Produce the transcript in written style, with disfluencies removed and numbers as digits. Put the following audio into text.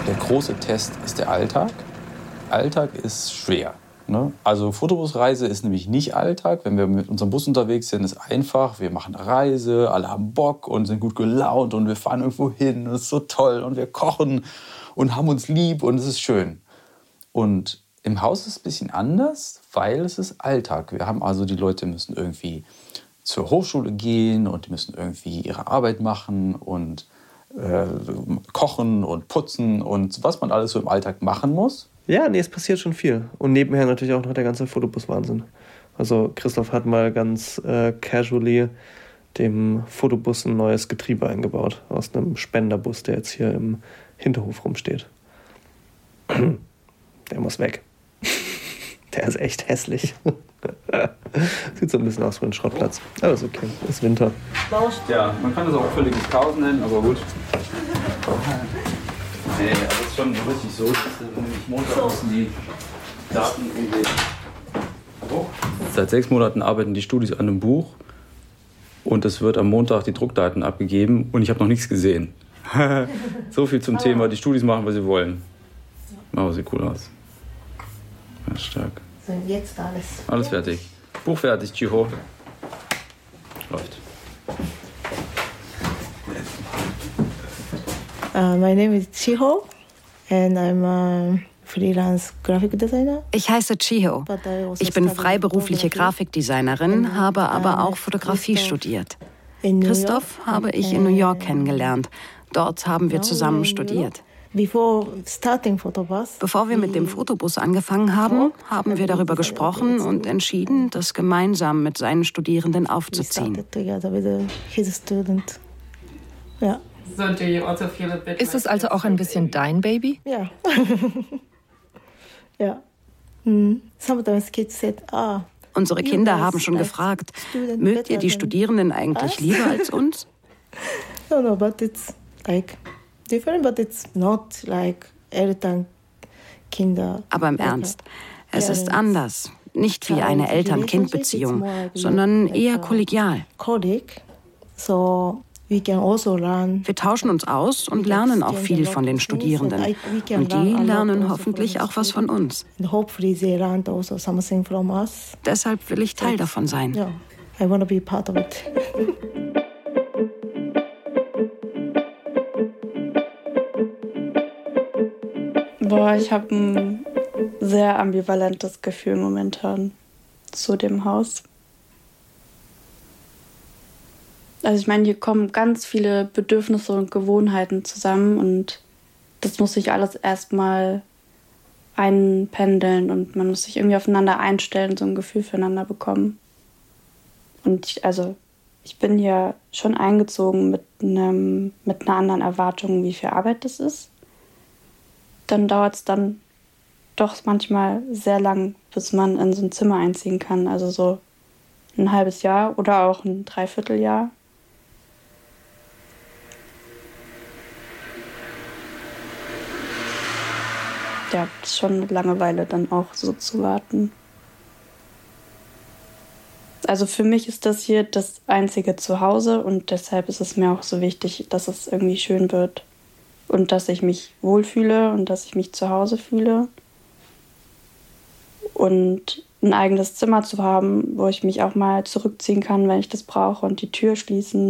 Der große Test ist der Alltag. Alltag ist schwer. Ne? Also Fotobusreise ist nämlich nicht Alltag. Wenn wir mit unserem Bus unterwegs sind, ist einfach. Wir machen eine Reise, alle haben Bock und sind gut gelaunt und wir fahren irgendwo hin und es ist so toll und wir kochen und haben uns lieb und es ist schön. Und im Haus ist es ein bisschen anders, weil es ist Alltag. Wir haben also, die Leute müssen irgendwie zur Hochschule gehen und die müssen irgendwie ihre Arbeit machen und kochen und putzen und was man alles so im Alltag machen muss. Ja, nee, es passiert schon viel. Und nebenher natürlich auch noch der ganze Fotobus-Wahnsinn. Also Christoph hat mal ganz casually dem Fotobus ein neues Getriebe eingebaut. Aus einem Spenderbus, der jetzt hier im Hinterhof rumsteht. Der muss weg. Der ist echt hässlich. Sieht so ein bisschen aus wie ein Schrottplatz. Aber ist okay, ist Winter. Ja, man kann das auch völliges Chaos nennen, aber gut. Nee, aber es ist schon richtig so, dass nämlich Montag müssen die Daten irgendwie... Oh. Seit 6 Monaten arbeiten die Studis an einem Buch und es wird am Montag die Druckdaten abgegeben und ich habe noch nichts gesehen. So viel zum Thema, die Studis machen, was sie wollen. Aber sieht cool aus. Ja, stark. So, jetzt alles. Alles fertig. Buch fertig, Chiho. Läuft. My name is Chiho and I'm a freelance graphic designer. Ich heiße Chiho. Ich bin freiberufliche Grafikdesignerin, habe aber auch Fotografie studiert. Christoph habe ich in New York kennengelernt. Dort haben wir zusammen studiert. Bevor wir mit dem Fotobus angefangen haben, haben wir darüber gesprochen und entschieden, das gemeinsam mit seinen Studierenden aufzuziehen. Ist es also auch ein bisschen dein Baby? Ja. Ja. Sometimes kids said, Unsere Kinder haben schon gefragt, mögt ihr die Studierenden eigentlich lieber als uns? No, but it's like different, but it's not like Eltern-Kinder. Aber im Ernst, es ist anders. Nicht wie eine Eltern-Kind-Beziehung, sondern eher kollegial. Wir tauschen uns aus und lernen auch viel von den Studierenden. Und die lernen hoffentlich auch was von uns. Deshalb will ich Teil davon sein. I want to be part of it. Ich habe ein sehr ambivalentes Gefühl momentan zu dem Haus. Also ich meine, hier kommen ganz viele Bedürfnisse und Gewohnheiten zusammen und das muss sich alles erstmal einpendeln und man muss sich irgendwie aufeinander einstellen, so ein Gefühl füreinander bekommen. Und ich bin hier schon eingezogen mit einer anderen Erwartung, wie viel Arbeit das ist. Dann dauert es dann doch manchmal sehr lang, bis man in so ein Zimmer einziehen kann. Also so ein halbes Jahr oder auch ein Dreivierteljahr. Ja, das ist schon Langeweile dann auch so zu warten. Also für mich ist das hier das einzige Zuhause und deshalb ist es mir auch so wichtig, dass es irgendwie schön wird und dass ich mich wohlfühle und dass ich mich zu Hause fühle. Und ein eigenes Zimmer zu haben, wo ich mich auch mal zurückziehen kann, wenn ich das brauche und die Tür schließen.